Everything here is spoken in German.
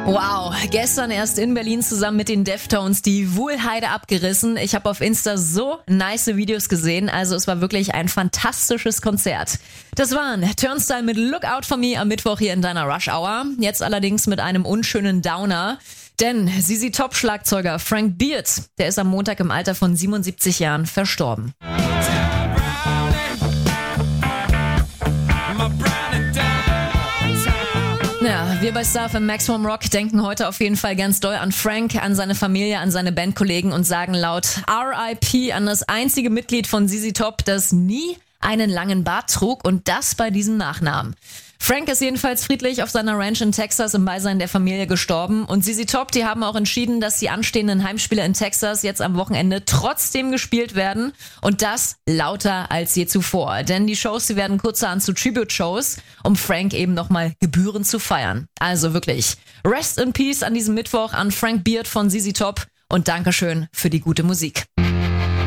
Wow, gestern erst in Berlin zusammen mit den Deftones die Wuhlheide abgerissen. Ich habe auf Insta so nice Videos gesehen, also es war wirklich ein fantastisches Konzert. Das waren Turnstile mit Look Out For Me am Mittwoch hier in deiner Rush Hour. Jetzt allerdings mit einem unschönen Downer. Denn ZZ Top Schlagzeuger Frank Beard, der ist am Montag im Alter von 77 Jahren verstorben. Ja, wir bei Star FM Maximum Rock denken heute auf jeden Fall ganz doll an Frank, an seine Familie, an seine Bandkollegen und sagen laut RIP an das einzige Mitglied von ZZ Top, das nie einen langen Bart trug und das bei diesem Nachnamen. Frank ist jedenfalls friedlich auf seiner Ranch in Texas im Beisein der Familie gestorben und ZZ Top, die haben auch entschieden, dass die anstehenden Heimspiele in Texas jetzt am Wochenende trotzdem gespielt werden und das lauter als je zuvor. Denn die Shows, die werden kurzerhand zu Tribute-Shows, um Frank eben nochmal gebührend zu feiern. Also wirklich, Rest in Peace an diesem Mittwoch an Frank Beard von ZZ Top und Dankeschön für die gute Musik.